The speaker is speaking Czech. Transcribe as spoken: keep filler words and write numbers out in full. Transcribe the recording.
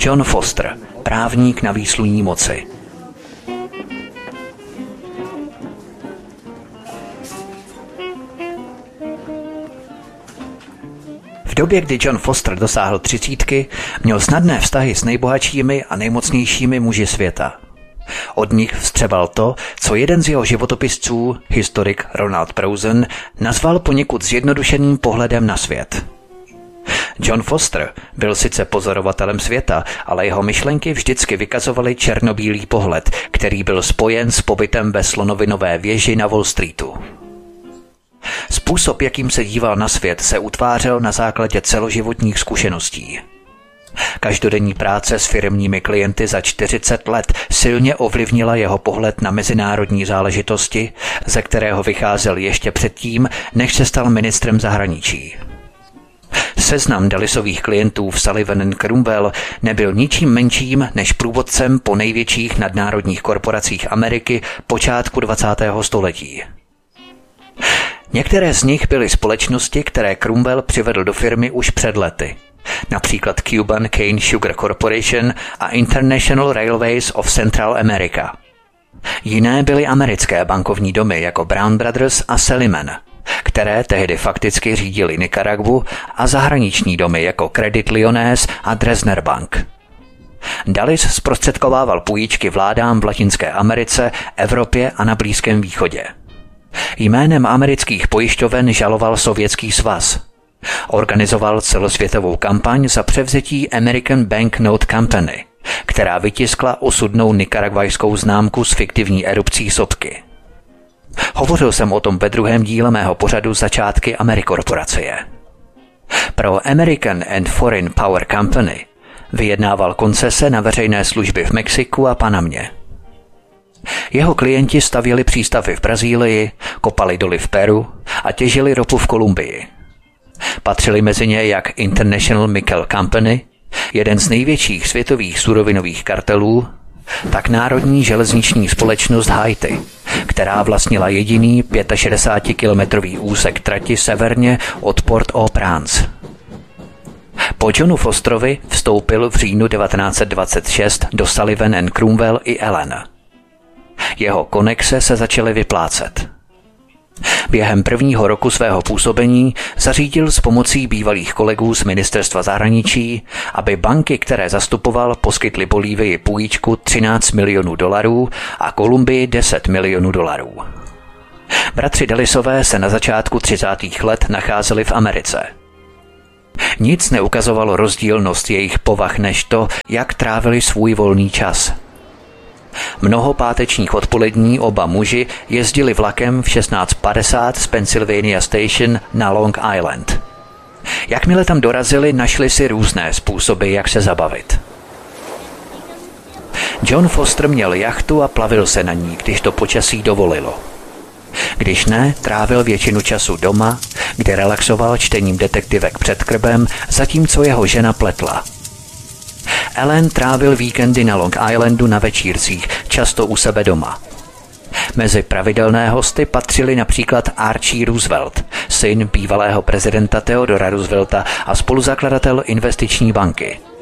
John Foster, právník na výsluní moci. V době, kdy John Foster dosáhl třicítky, měl snadné vztahy s nejbohatšími a nejmocnějšími muži světa. Od nich vstřebal to, co jeden z jeho životopisců, historik Ronald Preussen, nazval poněkud zjednodušeným pohledem na svět. John Foster byl sice pozorovatelem světa, ale jeho myšlenky vždycky vykazovaly černobílý pohled, který byl spojen s pobytem ve slonovinové věži na Wall Streetu. Způsob, jakým se díval na svět, se utvářel na základě celoživotních zkušeností. Každodenní práce s firemními klienty za čtyřicet let silně ovlivnila jeho pohled na mezinárodní záležitosti, ze kterého vycházel ještě předtím, než se stal ministrem zahraničí. Seznam Dullisových klientů v Sullivan and Cromwell nebyl ničím menším než průvodcem po největších nadnárodních korporacích Ameriky počátku dvacátého století. Některé z nich byly společnosti, které Cromwell přivedl do firmy už před lety. Například Cuban Cane Sugar Corporation a International Railways of Central America. Jiné byly americké bankovní domy jako Brown Brothers a Salomon, které tehdy fakticky řídili Nikaragvu, a zahraniční domy jako Credit Lyonnais a Dresdner Bank. Dulles zprostředkovával půjčky vládám v Latinské Americe, Evropě a na Blízkém východě. Jménem amerických pojišťoven žaloval Sovětský svaz. Organizoval celosvětovou kampaň za převzetí American Banknote Company, která vytiskla osudnou nikaragvajskou známku s fiktivní erupcí sopky. Hovořil jsem o tom ve druhém díle mého pořadu Začátky Amerikorporacie. Pro American and Foreign Power Company vyjednával koncese na veřejné služby v Mexiku a Panamě. Jeho klienti stavěli přístavy v Brazílii, kopali doly v Peru a těžili ropu v Kolumbii. Patřili mezi ně jak International Nickel Company, jeden z největších světových surovinových kartelů, tak Národní železniční společnost Haiti, která vlastnila jediný šedesátikilometrový úsek trati severně od Port-au-Prince. Po Johnu Fosterovi vstoupil v říjnu devatenáct set dvacet šest do Sullivan and Cromwell i Allen. Jeho konexe se začaly vyplácet. Během prvního roku svého působení zařídil s pomocí bývalých kolegů z ministerstva zahraničí, aby banky, které zastupoval, poskytly Bolívii půjčku třináct milionů dolarů a Kolumbii deset milionů dolarů. Bratři Dullisové se na začátku třicátých let nacházeli v Americe. Nic neukazovalo rozdílnost jejich povah než to, jak trávili svůj volný čas. Mnoho pátečních odpolední oba muži jezdili vlakem v šestnáct padesát z Pennsylvania Station na Long Island. Jakmile tam dorazili, našli si různé způsoby, jak se zabavit. John Foster měl jachtu a plavil se na ní, když to počasí dovolilo. Když ne, trávil většinu času doma, kde relaxoval čtením detektivek před krbem, zatímco jeho žena pletla. Allen trávil víkendy na Long Islandu na večírcích, často u sebe doma. Mezi pravidelné hosty patřili například Archie Roosevelt, syn bývalého prezidenta Theodora Roosevelta a spoluzakladatel investiční banky.